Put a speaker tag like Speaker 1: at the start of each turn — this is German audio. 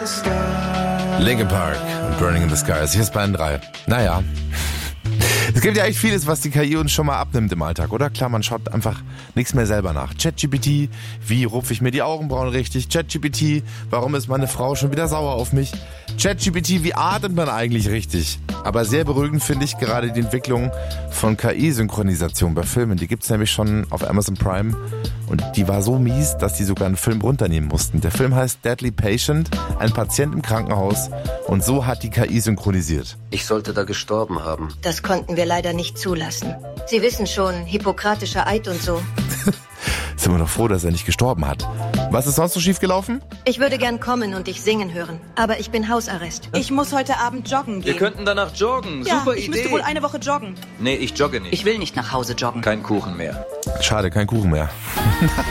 Speaker 1: Linkin Park und Burning in the Skies. Hier ist Bayern 3. Naja. Es gibt ja echt vieles, was die KI uns schon mal abnimmt im Alltag, oder? Klar, man schaut einfach nichts mehr selber nach. ChatGPT, wie rupfe ich mir die Augenbrauen richtig? ChatGPT, warum ist meine Frau schon wieder sauer auf mich? ChatGPT, wie atmet man eigentlich richtig? Aber sehr beruhigend finde ich gerade die Entwicklung von KI-Synchronisation bei Filmen. Die gibt's nämlich schon auf Amazon Prime und die war so mies, dass die sogar einen Film runternehmen mussten. Der Film heißt Deadly Patient, ein Patient im Krankenhaus, und so hat die KI synchronisiert.
Speaker 2: Ich sollte da gestorben haben.
Speaker 3: Das konnten wir leider nicht zulassen. Sie wissen schon, hippokratischer Eid und so.
Speaker 1: Sind wir doch froh, dass er nicht gestorben hat. Was ist sonst so schief gelaufen?
Speaker 3: Ich würde gern kommen und dich singen hören, aber ich bin Hausarrest.
Speaker 4: Ich muss heute Abend joggen gehen.
Speaker 5: Wir könnten danach joggen.
Speaker 4: Ja,
Speaker 5: Super
Speaker 4: ich
Speaker 5: Idee.
Speaker 4: müsste wohl eine Woche joggen.
Speaker 5: Nee, ich jogge nicht.
Speaker 6: Ich will nicht nach Hause joggen.
Speaker 5: Kein Kuchen mehr.
Speaker 1: Schade, kein Kuchen mehr.